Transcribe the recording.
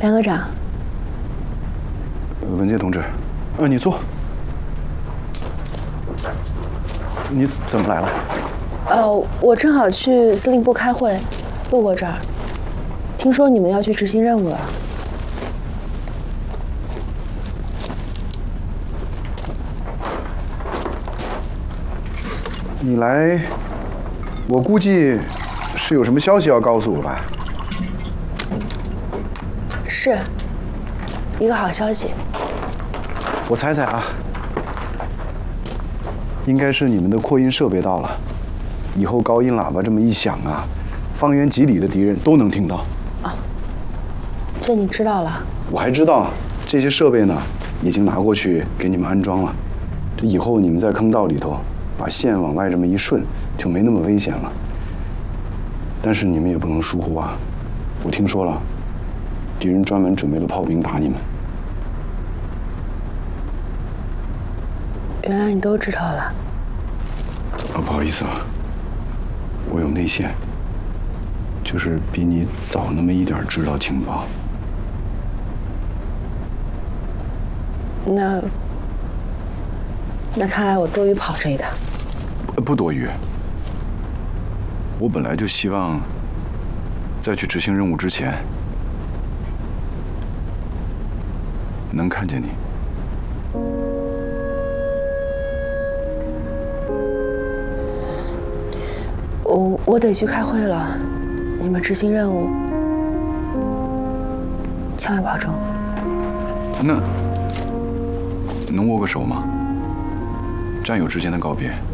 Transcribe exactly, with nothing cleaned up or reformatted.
梁科长， 文杰同志，呃，你坐。你怎么来了？ 呃，我正好去司令部开会，路过这儿，听说你们要去执行任务了。 你来，我估计是有什么消息要告诉我吧？ 是，一个好消息。 我猜猜啊，应该是你们的扩音设备到了，以后高音喇叭这么一响啊，方圆几里的敌人都能听到。 啊，这你知道了？ 我还知道这些设备呢，已经拿过去给你们安装了。这以后你们在坑道里头，把线往外这么一顺，就没那么危险了。但是你们也不能疏忽啊！我听说了，敌人专门准备了炮兵打你们。 原来你都知道了。 啊，不好意思啊，我有内线，就是比你早那么一点知道情报。 那那看来我多余跑这一趟。 不多余。我本来就希望，在去执行任务之前，能看见你。 我我得去开会了，你们执行任务，千万保重。 那能握个手吗？战友之间的告别。